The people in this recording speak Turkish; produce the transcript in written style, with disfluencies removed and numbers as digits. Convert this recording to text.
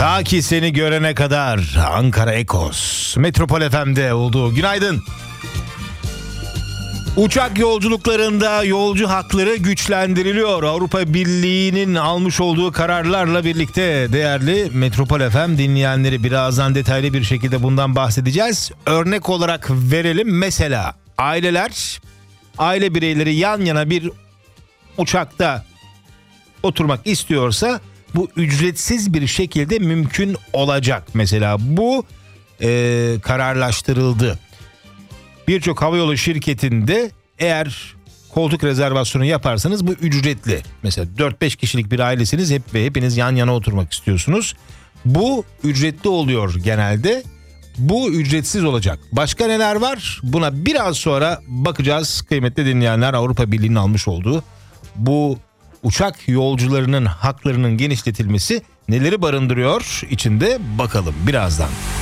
Ta ki seni görene kadar Ankara Ekos Metropol FM'de olduğu. Günaydın. Uçak yolculuklarında yolcu hakları güçlendiriliyor. Avrupa Birliği'nin almış olduğu kararlarla birlikte değerli Metropol FM dinleyenleri, birazdan detaylı bir şekilde bundan bahsedeceğiz. Örnek olarak verelim. Mesela aile bireyleri yan yana bir uçakta oturmak istiyorsa bu ücretsiz bir şekilde mümkün olacak. Mesela bu kararlaştırıldı. Birçok havayolu şirketinde eğer koltuk rezervasyonu yaparsanız bu ücretli. Mesela 4-5 kişilik bir ailesiniz ve hepiniz yan yana oturmak istiyorsunuz. Bu ücretli oluyor genelde. Bu ücretsiz olacak. Başka neler var? Buna biraz sonra bakacağız kıymetli dinleyenler. Avrupa Birliği'nin almış olduğu bu uçak yolcularının haklarının genişletilmesi neleri barındırıyor içinde, bakalım birazdan.